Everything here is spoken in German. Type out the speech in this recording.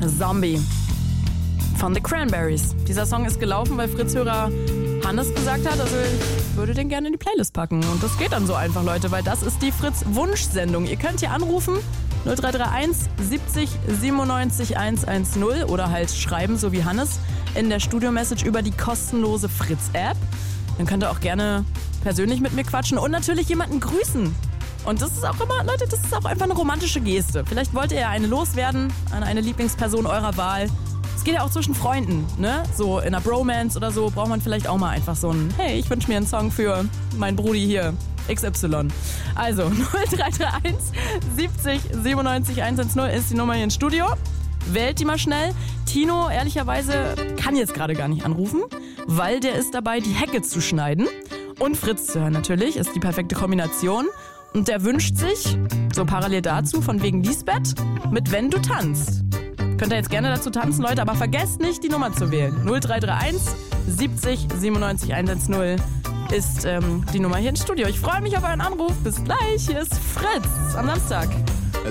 Zombie von The Cranberries. Dieser Song ist gelaufen, weil Fritz-Hörer Hannes gesagt hat, also ich würde den gerne in die Playlist packen. Und das geht dann so einfach, Leute, weil das ist die Fritz-Wunsch-Sendung. Ihr könnt hier anrufen, 0331 70 97 110 oder halt schreiben, so wie Hannes, in der Studio-Message über die kostenlose Fritz-App. Dann könnt ihr auch gerne persönlich mit mir quatschen und natürlich jemanden grüßen. Und das ist auch immer, Leute, das ist auch einfach eine romantische Geste. Vielleicht wollt ihr ja eine loswerden an eine Lieblingsperson eurer Wahl. Es geht ja auch zwischen Freunden, ne? So in einer Bromance oder so braucht man vielleicht auch mal einfach so ein hey, ich wünsche mir einen Song für meinen Brudi hier, XY. Also 0331 70 97 110 ist die Nummer hier ins Studio. Wählt die mal schnell. Tino, ehrlicherweise, kann jetzt gerade gar nicht anrufen, weil der ist dabei, die Hecke zu schneiden. Und Fritz zu hören natürlich, ist die perfekte Kombination. Und der wünscht sich, so parallel dazu, von wegen Lisbeth, mit Wenn du tanzt. Könnt ihr jetzt gerne dazu tanzen, Leute, aber vergesst nicht, die Nummer zu wählen. 0331 70 97 110 ist die Nummer hier im Studio. Ich freue mich auf euren Anruf. Bis gleich. Hier ist Fritz am Samstag.